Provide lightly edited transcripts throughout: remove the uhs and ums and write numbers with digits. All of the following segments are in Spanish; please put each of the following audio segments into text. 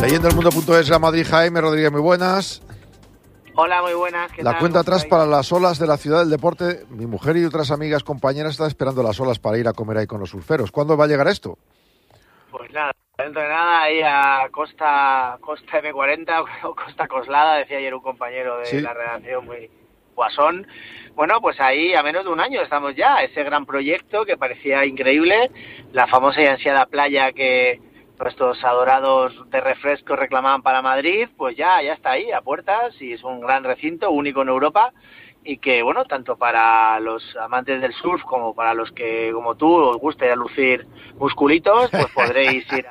Leyendo el mundo.es, Real Madrid, Jaime Rodríguez, muy buenas. Hola, muy buenas. ¿Qué La tal? cuenta atrás para las olas de la ciudad del deporte. Mi mujer y otras amigas, compañeras, están esperando las olas para ir a comer ahí con los surferos. ¿Cuándo va a llegar esto? Pues nada, dentro de nada, ahí a Costa M40 o Costa Coslada, decía ayer un compañero de la redacción, muy guasón. Bueno, pues ahí a menos de un año estamos ya. Ese gran proyecto que parecía increíble, la famosa y ansiada playa que nuestros adorados de refresco reclamaban para Madrid, pues ya está ahí, a puertas, y es un gran recinto, único en Europa, y que, bueno, tanto para los amantes del surf como para los que, como tú, os guste lucir musculitos, pues podréis ir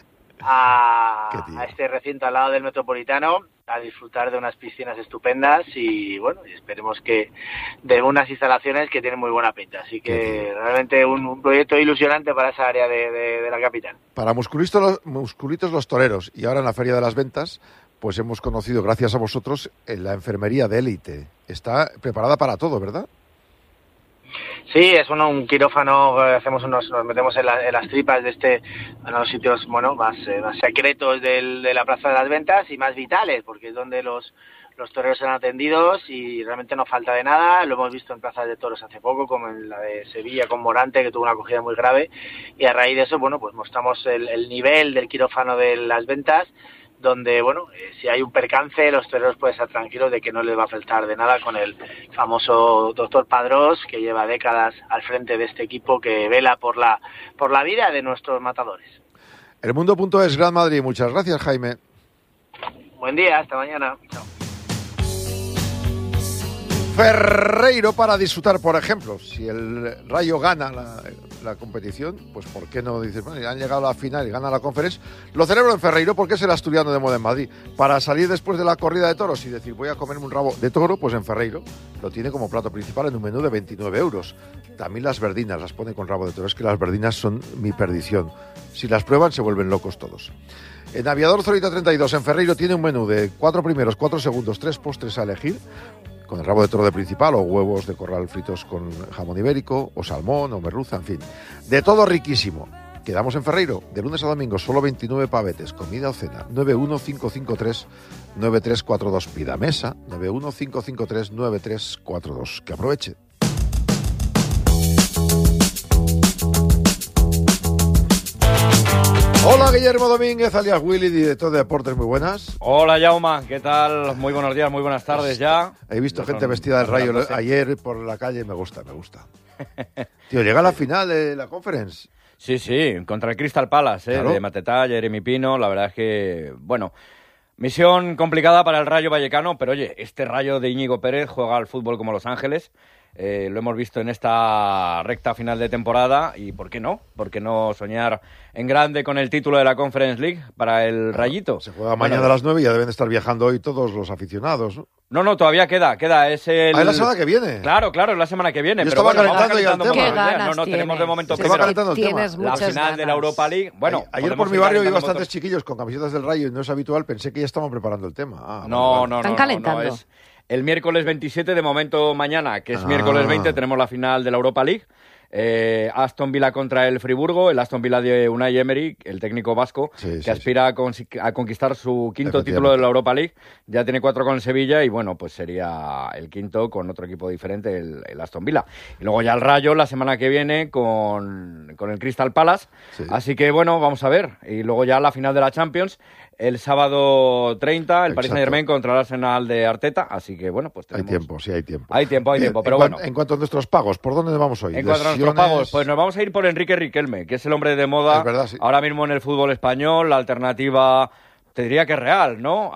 a este recinto al lado del Metropolitano a disfrutar de unas piscinas estupendas y, bueno, esperemos que de unas instalaciones que tienen muy buena pinta. Así que realmente un proyecto ilusionante para esa área de la capital. Para musculitos los toreros, y ahora en la Feria de las Ventas, pues hemos conocido, gracias a vosotros, la enfermería de élite. Está preparada para todo, ¿verdad? Sí, es un quirófano, nos metemos en las tripas de en los sitios, bueno, más secretos de la Plaza de las Ventas y más vitales, porque es donde los toreros serán atendidos y realmente no falta de nada. Lo hemos visto en plazas de toros hace poco, como en la de Sevilla con Morante, que tuvo una acogida muy grave, y a raíz de eso, bueno, pues mostramos el nivel del quirófano de las Ventas, donde, bueno, si hay un percance, los toreros pueden estar tranquilos de que no les va a faltar de nada con el famoso doctor Padrós, que lleva décadas al frente de este equipo que vela por la vida de nuestros matadores. El mundo.es, Real Madrid. Muchas gracias, Jaime. Buen día, hasta mañana. Chao. Ferreiro para disfrutar, por ejemplo, si el Rayo gana la competición, pues ¿por qué no dices, bueno, han llegado a la final y gana la Conference? Lo celebro en Ferreiro porque es el asturiano de moda en Madrid. Para salir después de la corrida de toros y decir, voy a comerme un rabo de toro, pues en Ferreiro lo tiene como plato principal en un menú de 29 euros. También las verdinas las pone con rabo de toro. Es que las verdinas son mi perdición. Si las prueban se vuelven locos todos. En Aviador Zorita 32, en Ferreiro, tiene un menú de 4 primeros, 4 segundos, 3 postres a elegir, con el rabo de toro de principal o huevos de corral fritos con jamón ibérico o salmón o merluza, en fin. De todo riquísimo. Quedamos en Ferreiro, de lunes a domingo, solo 29 pavetes, comida o cena. 91553-9342. Pida mesa, 91553-9342. Que aproveche. Hola, Guillermo Domínguez, alias Willy, director de Deportes, muy buenas. Hola, Jauma, ¿qué tal? Muy buenos días, muy buenas tardes ya. He visto gente vestida del Rayo ayer por la calle, me gusta. Tío, llega la final de la Conference. Sí, contra el Crystal Palace, claro. De Matetá, Jeremy Pino, la verdad es que, bueno, misión complicada para el Rayo Vallecano, pero oye, este Rayo de Íñigo Pérez juega al fútbol como Los Ángeles. Lo hemos visto en esta recta final de temporada y ¿por qué no? ¿Por qué no soñar en grande con el título de la Conference League para el Rayito? Se juega mañana a las 9 y ya deben estar viajando hoy todos los aficionados, ¿no? No, todavía queda. Es el... ¿Ah, es la semana que viene? Claro, es la semana que viene. Yo pero estaba calentando ya el tema. ¿Qué ganas no tenemos de momento primero. Tienes la final ganas. de la Europa League. Bueno, ayer por mi barrio vi bastantes chiquillos con camisetas del Rayo y no es habitual, pensé que ya estaban preparando el tema. No. Están calentando. Es el miércoles 27, de momento mañana, que es miércoles 20, tenemos la final de la Europa League. Aston Villa contra el Friburgo, el Aston Villa de Unai Emery, el técnico vasco, que aspira a conquistar su quinto título de la Europa League. Ya tiene 4 con el Sevilla y bueno, pues sería el quinto con otro equipo diferente, el Aston Villa. Y luego ya el Rayo la semana que viene con el Crystal Palace. Sí. Así que bueno, vamos a ver. Y luego ya la final de la Champions, el sábado 30, el Paris Saint-Germain contra el Arsenal de Arteta. Así que bueno, pues tenemos... Hay tiempo, sí, hay tiempo. Hay tiempo, pero bueno. En cuanto a nuestros pagos, ¿por dónde vamos hoy? En cuanto a nuestros pagos, pues nos vamos a ir por Enrique Riquelme, que es el hombre de moda ahora mismo en el fútbol español. La alternativa, te diría que es real, ¿no?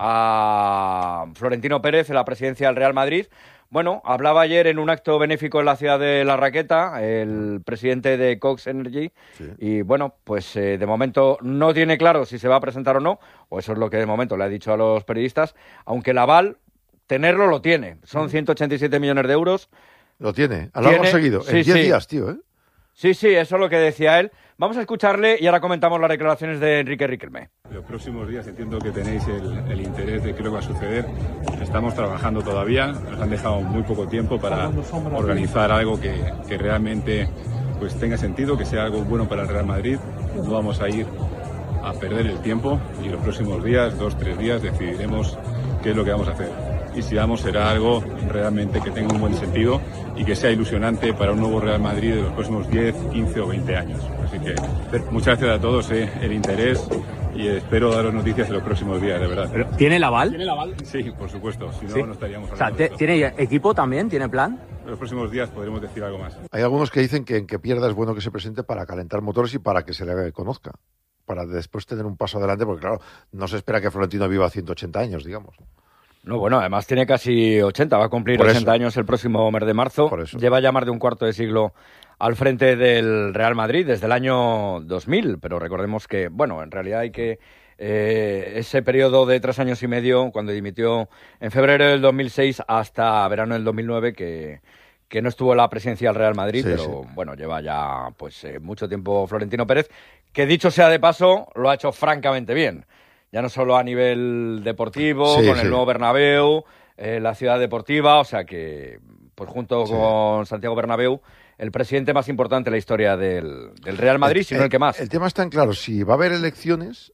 A Florentino Pérez en la presidencia del Real Madrid. Bueno, hablaba ayer en un acto benéfico en la ciudad de La Raqueta, el presidente de Cox Energy, y bueno, pues de momento no tiene claro si se va a presentar o no, o eso es lo que de momento le ha dicho a los periodistas, aunque el aval, tenerlo lo tiene, son 187 millones de euros. Lo tiene, a largo seguido, en 10 días, tío, ¿eh? Sí, eso es lo que decía él. Vamos a escucharle y ahora comentamos las declaraciones de Enrique Riquelme. Los próximos días entiendo que tenéis el interés de qué es lo que va a suceder. Estamos trabajando todavía, nos han dejado muy poco tiempo para organizar algo que realmente pues tenga sentido, que sea algo bueno para el Real Madrid. No vamos a ir a perder el tiempo y los próximos días, 2-3 días, decidiremos qué es lo que vamos a hacer. Y si vamos, será algo realmente que tenga un buen sentido y que sea ilusionante para un nuevo Real Madrid de los próximos 10, 15 o 20 años. Así que muchas gracias a todos el interés y espero daros noticias en los próximos días, de verdad. ¿Pero tiene el aval? ¿Tiene el aval? Sí, por supuesto, si no, no estaríamos hablando. O sea, ¿tiene equipo también? ¿Tiene plan? En los próximos días podremos decir algo más. Hay algunos que dicen que en que pierda es bueno que se presente para calentar motores y para que se le conozca, para después tener un paso adelante, porque claro, no se espera que Florentino viva 180 años, digamos. No, bueno, además tiene casi 80, va a cumplir 80 años el próximo mes de marzo. Lleva ya más de un cuarto de siglo al frente del Real Madrid desde el año 2000, pero recordemos que, bueno, en realidad hay que... ese periodo de 3 años y medio, cuando dimitió en febrero del 2006 hasta verano del 2009, que no estuvo en la presidencia del Real Madrid, pero bueno, lleva ya pues mucho tiempo Florentino Pérez, que dicho sea de paso, lo ha hecho francamente bien. Ya no solo a nivel deportivo, con el nuevo Bernabéu, la ciudad deportiva, o sea que, pues junto con Santiago Bernabéu, el presidente más importante en la historia del Real Madrid, si no el que más. El tema está en claro, si va a haber elecciones...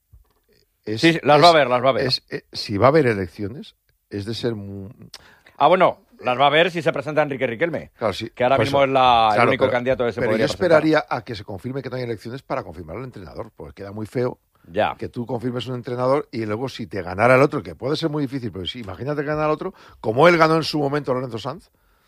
las va a haber. Si va a haber elecciones, es de ser... bueno, las va a haber si se presenta Enrique Riquelme, claro, que ahora mismo es el único candidato que se podría presentar. Pero yo esperaría a que se confirme que no hay elecciones para confirmar al entrenador, porque queda muy feo que tú confirmes un entrenador y luego si te ganara el otro, que puede ser muy difícil, pero sí, imagínate ganar al otro, como él ganó en su momento Lorenzo Sanz.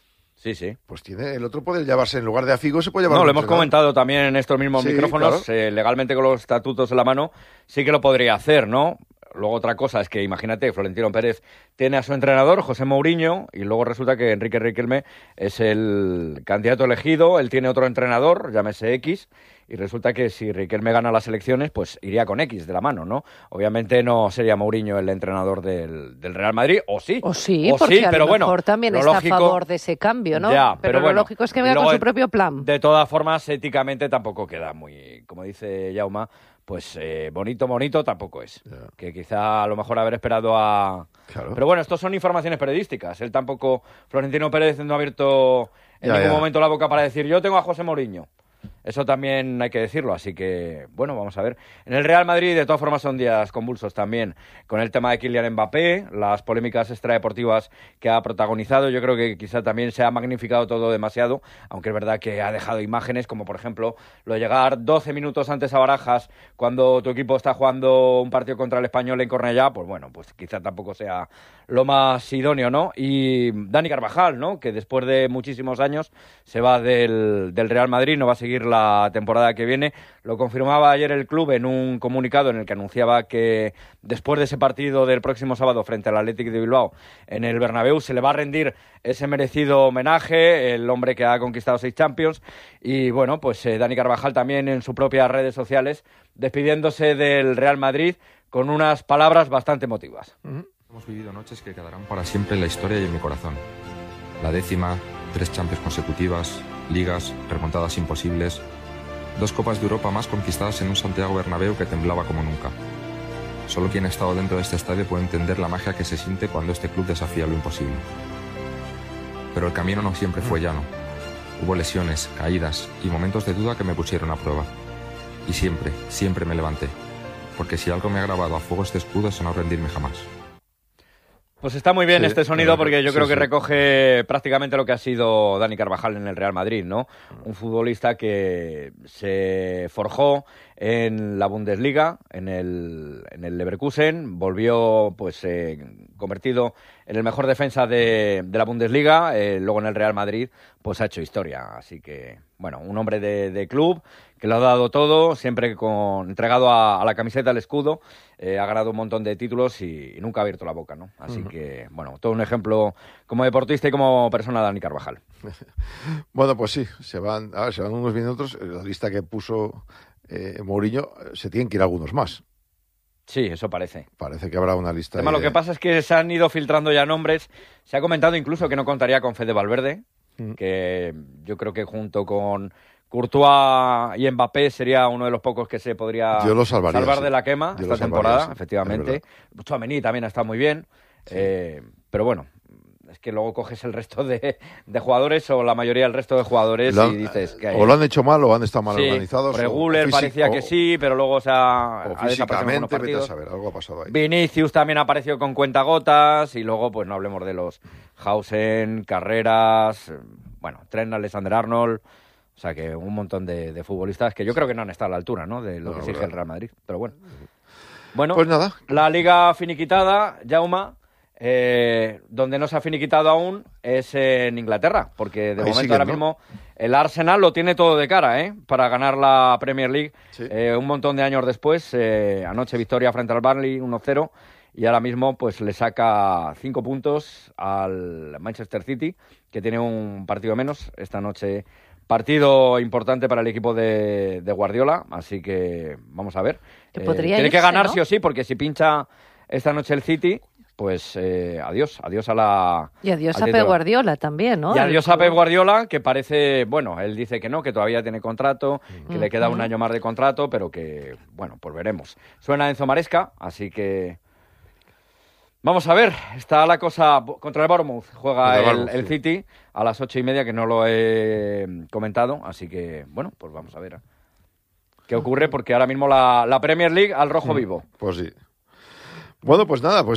Sí. Pues el otro puede llevarse, en lugar de a Figo, se puede llevar. No, lo hemos comentado también en estos mismos micrófonos, claro. Legalmente con los estatutos en la mano, sí que lo podría hacer, ¿no? Luego otra cosa es que, imagínate, Florentino Pérez tiene a su entrenador, José Mourinho, y luego resulta que Enrique Riquelme es el candidato elegido, él tiene otro entrenador, llámese X, y resulta que si Riquelme gana las elecciones, pues iría con X de la mano, ¿no? Obviamente no sería Mourinho el entrenador del Real Madrid, o sí, porque a pero lo mejor también está lógico, a favor de ese cambio, ¿no? Ya, pero lo lógico es que venga con su propio plan. De todas formas, éticamente tampoco queda muy, como dice Jaume, pues bonito tampoco es. Yeah. Que quizá a lo mejor haber esperado a... Claro. Pero bueno, estos son informaciones periodísticas. Él tampoco, Florentino Pérez no ha abierto en ningún momento la boca para decir yo tengo a José Mourinho. Eso también hay que decirlo, así que, bueno, vamos a ver. En el Real Madrid, de todas formas, son días convulsos también, con el tema de Kylian Mbappé, las polémicas extradeportivas que ha protagonizado. Yo creo que quizá también se ha magnificado todo demasiado, aunque es verdad que ha dejado imágenes, como por ejemplo, lo de llegar 12 minutos antes a Barajas, cuando tu equipo está jugando un partido contra el Español en Cornellá, pues bueno, pues quizá tampoco sea lo más idóneo, ¿no? Y Dani Carvajal, ¿no? Que después de muchísimos años se va del Real Madrid, no va a seguir la temporada que viene. Lo confirmaba ayer el club en un comunicado en el que anunciaba que después de ese partido del próximo sábado frente al Athletic de Bilbao en el Bernabéu se le va a rendir ese merecido homenaje, el hombre que ha conquistado 6 Champions. Y bueno, pues Dani Carvajal también en sus propias redes sociales despidiéndose del Real Madrid con unas palabras bastante emotivas. Hemos vivido noches que quedarán para siempre en la historia y en mi corazón. La 10ª, 3 Champions consecutivas, ligas, remontadas imposibles, 2 Copas de Europa más conquistadas en un Santiago Bernabéu que temblaba como nunca. Solo quien ha estado dentro de este estadio puede entender la magia que se siente cuando este club desafía lo imposible. Pero el camino no siempre fue llano. Hubo lesiones, caídas y momentos de duda que me pusieron a prueba. Y siempre me levanté. Porque si algo me ha grabado a fuego este escudo es no rendirme jamás. Pues está muy bien este sonido porque yo creo que recoge prácticamente lo que ha sido Dani Carvajal en el Real Madrid, ¿no? Un futbolista que se forjó en la Bundesliga, en el Leverkusen, volvió pues convertido en el mejor defensa de la Bundesliga, luego en el Real Madrid pues ha hecho historia, así que bueno, un hombre de club que lo ha dado todo, siempre entregado a la camiseta, al escudo, ha ganado un montón de títulos y nunca ha abierto la boca, ¿no? Así que, bueno, todo un ejemplo como deportista y como persona, Dani Carvajal. Bueno, pues sí, se van unos minutos, la lista que puso Mourinho, se tienen que ir algunos más. Sí, eso parece. Parece que habrá una lista. Lo que pasa es que se han ido filtrando ya nombres, se ha comentado incluso que no contaría con Fede Valverde, que yo creo que junto con Courtois y Mbappé sería uno de los pocos que se podría salvar de la quema esta temporada, efectivamente. Tchouaméni también ha estado muy bien, pero bueno, es que luego coges el resto de jugadores o la mayoría del resto de jugadores y dices que o lo han hecho mal o han estado mal organizados. Guller parecía que sí, pero luego ha físicamente, vete a saber, algo ha pasado ahí. Vinicius también apareció con cuentagotas y luego pues no hablemos de los Hausen, Carreras, Trent Alexander-Arnold, o sea que un montón de futbolistas que yo creo que no han estado a la altura, ¿no?, de lo que exige el Real Madrid, pero bueno. Bueno, pues nada. La Liga finiquitada, Jaume, donde no se ha finiquitado aún es en Inglaterra, porque de momento ahora mismo el Arsenal lo tiene todo de cara, para ganar la Premier League. Sí. Un montón de años después, anoche victoria frente al Burnley 1-0 y ahora mismo pues le saca 5 puntos al Manchester City, que tiene un partido menos esta noche. Partido importante para el equipo de Guardiola, así que vamos a ver. Tiene que ganar, ¿no?, sí o sí, porque si pincha esta noche el City, pues adiós a la... Y adiós a Pep Guardiola también, ¿no? Y adiós a Pep Guardiola, que parece, él dice que no, que todavía tiene contrato, que le queda un año más de contrato, pero que, pues veremos. Suena Enzo Maresca, así que... Vamos a ver, está la cosa contra el Bournemouth, juega el City a las 8:30, que no lo he comentado, así que, pues vamos a ver qué ocurre, porque ahora mismo la Premier League al rojo vivo. Pues sí. Bueno, pues nada,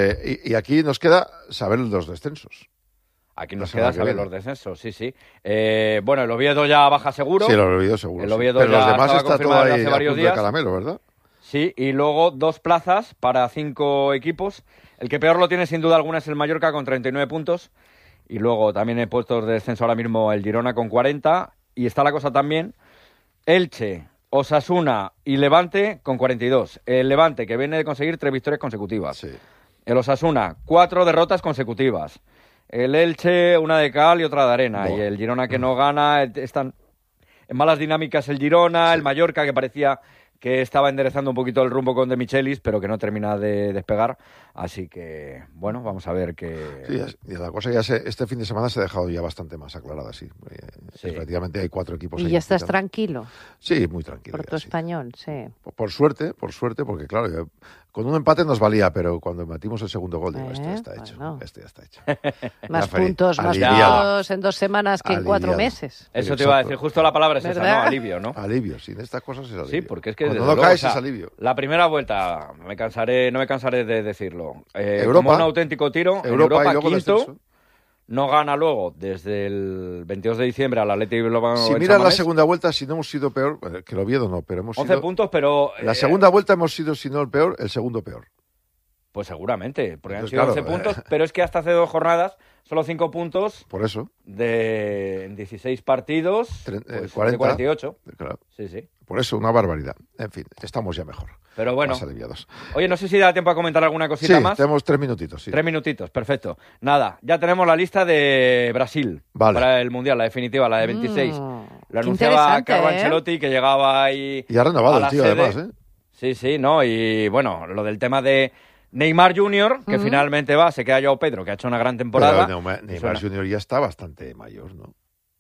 y aquí nos queda saber los descensos. Aquí nos queda saber los descensos, sí. El Oviedo ya baja seguro. Sí, el Oviedo seguro. El Oviedo pero ya los demás está todo ahí hace varios días. De caramelo, ¿verdad? Sí, y luego 2 plazas para 5 equipos. El que peor lo tiene, sin duda alguna, es el Mallorca con 39 puntos. Y luego también en puestos de descenso ahora mismo el Girona con 40. Y está la cosa también, Elche, Osasuna y Levante con 42. El Levante, que viene de conseguir 3 victorias consecutivas. Sí. El Osasuna, 4 derrotas consecutivas. El Elche, una de cal y otra de arena. Y el Girona, que no gana. Están en malas dinámicas el Girona, el Mallorca, que parecía que estaba enderezando un poquito el rumbo con De Michelis, pero que no termina de despegar. Así que, vamos a ver qué... Sí, y la cosa este fin de semana se ha dejado ya bastante más aclarada, sí. Prácticamente hay 4 equipos. ¿Y ya estás tranquilo? Sí, muy tranquilo. Por tu español, sí. Por suerte, porque claro, con un empate nos valía, pero cuando metimos el segundo gol, digo, esto ya está hecho. Esto ya está hecho. Más puntos en 2 semanas que en 4 meses. Eso te iba a decir, justo la palabra es esa, ¿no? Alivio, ¿no? Alivio, sí, en estas cosas es alivio. Sí, porque es que cuando no caes es alivio. La primera vuelta, no me cansaré de decirlo. Como un auténtico tiro, Europa quinto, no gana luego desde el 22 de diciembre al Athletic Bilbao. Si miras la segunda vuelta, si no hemos sido peor, que el Oviedo no, pero hemos 11 sido... puntos, pero... La segunda vuelta hemos sido, si no el peor, el segundo peor. Pues seguramente, porque han sido 11 puntos, pero es que hasta hace 2 jornadas, solo 5 puntos. Por eso. En 16 partidos, 40, de 48. Claro. Sí. Por eso, una barbaridad. En fin, estamos ya mejor. Pero bueno. Más aliviados. Oye, no sé si da tiempo a comentar alguna cosita más. Sí, tenemos 3 minutitos, sí. 3 minutitos, perfecto. Nada, ya tenemos la lista de Brasil para el Mundial, la definitiva, la de 26. Lo anunciaba Carlo Ancelotti, que llegaba ahí. Y ha renovado el tío, además, Sí, ¿no? Y bueno, lo del tema de Neymar Jr., que finalmente se queda João Pedro, que ha hecho una gran temporada. Pero Neymar Jr. ya está bastante mayor, ¿no?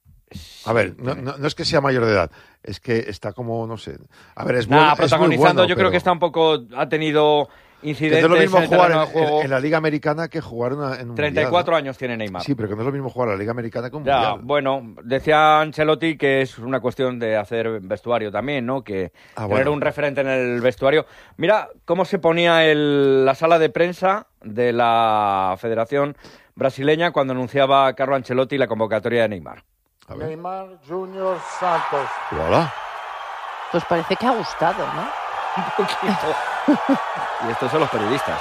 A ver, no es que sea mayor de edad, es que está como, no sé. A ver, es bueno. Protagonizando, es muy bueno, yo creo que está un poco. Ha tenido incidentes. Que no es lo mismo jugar en la Liga Americana que jugar en un 34 mundial, ¿no? años tiene Neymar. Sí, pero que no es lo mismo jugar en la Liga Americana que un mundial. Bueno, decía Ancelotti que es una cuestión de hacer vestuario también, ¿no? Que tener un referente en el vestuario. Mira cómo se ponía la sala de prensa de la Federación Brasileña cuando anunciaba a Carlo Ancelotti la convocatoria de Neymar. Neymar Junior Santos. Hola. Pues parece que ha gustado, ¿no? Un poquito. Y estos son los periodistas.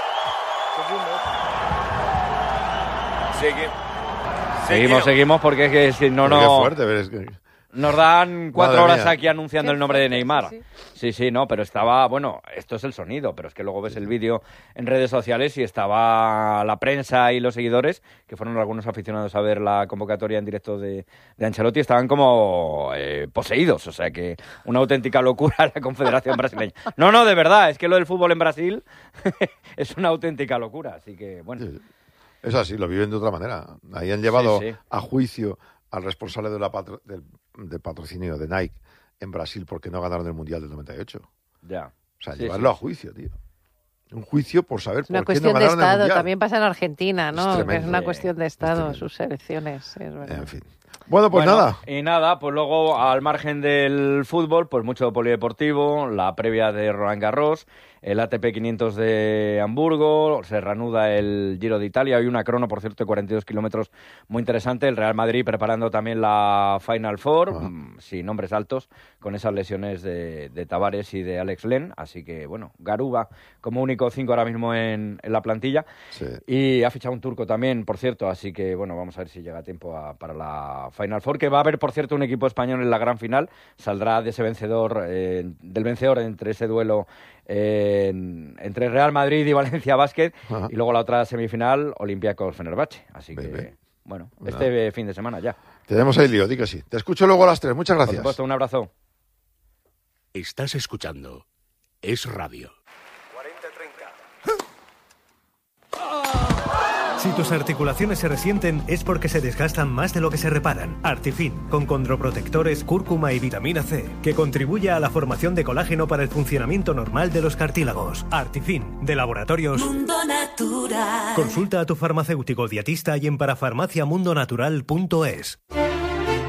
Seguimos porque es que si no... Qué fuerte, es que... Nos dan 4 horas aquí anunciando el nombre de Neymar. Sí, no, pero estaba... Bueno, esto es el sonido, pero es que luego ves el vídeo en redes sociales y estaba la prensa y los seguidores, que fueron algunos aficionados a ver la convocatoria en directo de Ancelotti, estaban como poseídos. O sea que una auténtica locura la Confederación Brasileña. No, de verdad, es que lo del fútbol en Brasil es una auténtica locura. Así que, bueno... Sí. Es así, lo viven de otra manera. Ahí han llevado a juicio al responsable del patrocinio de Nike en Brasil porque no ganaron el Mundial del 98. Ya. O sea, llevarlo a juicio, tío. un juicio por saber por qué no ganaron el Mundial. Una cuestión de Estado, también pasa en Argentina, ¿no? Es una cuestión de Estado, sus elecciones, es verdad. En fin. Bueno, pues nada. Y nada, pues luego, al margen del fútbol, pues mucho polideportivo, la previa de Roland Garros, el ATP 500 de Hamburgo, se reanuda el Giro de Italia, hoy una crono, por cierto, de 42 kilómetros muy interesante, el Real Madrid preparando también la Final Four, sin nombres altos, con esas lesiones de Tavares y de Alex Len, así que, bueno, Garuba como único 5 ahora mismo en la plantilla, y ha fichado un turco también, por cierto, así que, bueno, vamos a ver si llega a tiempo para la Final Four, que va a haber, por cierto, un equipo español en la gran final, saldrá de ese vencedor, del vencedor entre ese duelo entre Real Madrid y Valencia Basket, y luego la otra semifinal, Olympiacos Fenerbahce, así que, bueno, este fin de semana ya. Tenemos ahí lío, di que sí. Te escucho luego a las 3, muchas gracias. Por supuesto, un abrazo. Estás escuchando Es Radio. Si tus articulaciones se resienten es porque se desgastan más de lo que se reparan. Artifin, con condroprotectores, cúrcuma y vitamina C, que contribuye a la formación de colágeno para el funcionamiento normal de los cartílagos. Artifin, de Laboratorios Mundo Natural. Consulta a tu farmacéutico dietista y en parafarmaciamundonatural.es.